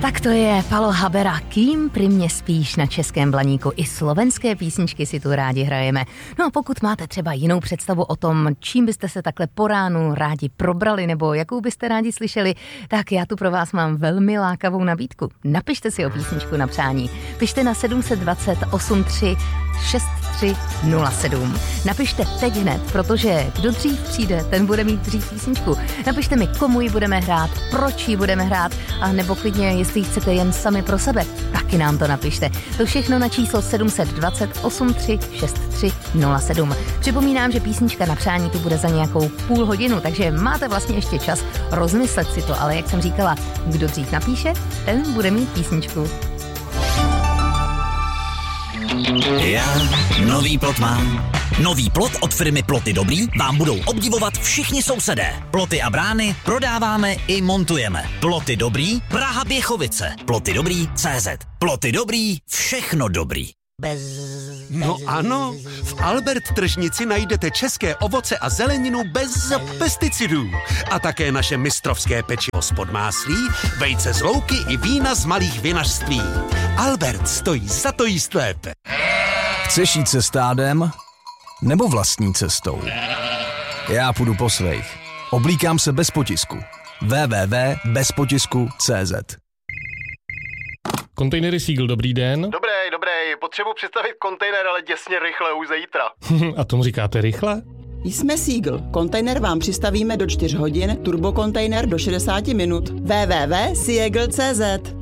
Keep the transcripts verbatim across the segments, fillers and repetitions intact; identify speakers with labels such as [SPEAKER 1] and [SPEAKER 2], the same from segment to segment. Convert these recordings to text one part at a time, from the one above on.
[SPEAKER 1] Tak to je Palo Habera, Kým pri mně spíš na Českém Blaníku. I slovenské písničky si tu rádi hrajeme. No a pokud máte třeba jinou představu o tom, čím byste se takhle po ránu rádi probrali nebo jakou byste rádi slyšeli, tak já tu pro vás mám velmi lákavou nabídku. Napište si o písničku na přání. Pište na sedm set dvacet osm tři šest tři nula sedm. Napište teď hned, protože kdo dřív přijde, ten bude mít dřív písničku. Napište mi, komu ji budeme hrát, proč ji budeme hrát, a nebo klidně, jestli ji chcete jen sami pro sebe, taky nám to napište. To všechno na číslo sedm set dvacet osm tři šest tři nula sedm. Připomínám, že písnička na přání tu bude za nějakou půl hodinu, takže máte vlastně ještě čas rozmyslet si to, ale jak jsem říkala, kdo dřív napíše, ten bude mít písničku.
[SPEAKER 2] Já nový plot mám. Nový plot od firmy Ploty Dobrý vám budou obdivovat všichni sousedé. Ploty a brány prodáváme i montujeme. Ploty Dobrý, Praha Běchovice. Ploty Dobrý tečka cé zet. Ploty Dobrý, všechno dobrý.
[SPEAKER 3] Bez, bez...
[SPEAKER 4] No ano, v Albert tržnici najdete české ovoce a zeleninu bez pesticidů. A také naše mistrovské pečivo z podmáslí, vejce z louky i vína z malých vinařství. Albert stojí za to jíst lépe.
[SPEAKER 5] Chceš jít se stádem nebo vlastní cestou? Já půjdu po svých. Oblíkám se bez potisku. w w w tečka bez potisku tečka cé zet.
[SPEAKER 6] Kontejnery Seagull, dobrý den.
[SPEAKER 7] Dobrý, dobrý, potřebuji představit kontejner, ale děsně rychle, už zítra.
[SPEAKER 6] A tomu říkáte rychle?
[SPEAKER 8] Jsme Seagull. Kontejner vám přistavíme do čtyř hodin, turbokontejner do šedesát minut. w w w tečka seagull tečka cé zet.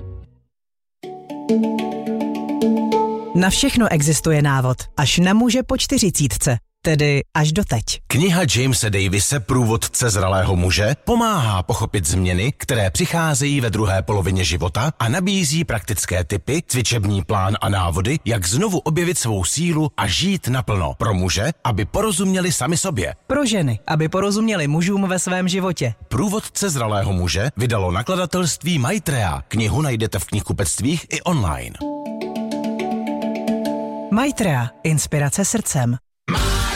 [SPEAKER 9] Na všechno existuje návod, až na muže po čtyřicítce, tedy až doteď.
[SPEAKER 10] Kniha Jamese Davise Průvodce zralého muže pomáhá pochopit změny, které přicházejí ve druhé polovině života a nabízí praktické tipy, cvičební plán a návody, jak znovu objevit svou sílu a žít naplno. Pro muže, aby porozuměli sami sobě.
[SPEAKER 9] Pro ženy, aby porozuměli mužům ve svém životě.
[SPEAKER 10] Průvodce zralého muže vydalo nakladatelství Maitreya. Knihu najdete v knihkupectvích i online.
[SPEAKER 9] Maitreya. Inspirace srdcem.